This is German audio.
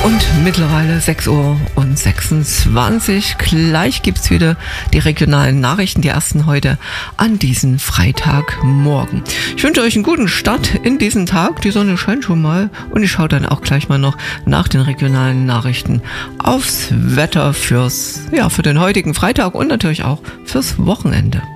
Und mittlerweile 6:26 Uhr. Gleich gibt's wieder die regionalen Nachrichten, die ersten heute an diesem Freitagmorgen. Ich wünsche euch einen guten Start in diesen Tag. Die Sonne scheint schon mal und ich schaue dann auch gleich mal noch nach den regionalen Nachrichten aufs Wetter für den heutigen Freitag und natürlich auch fürs Wochenende.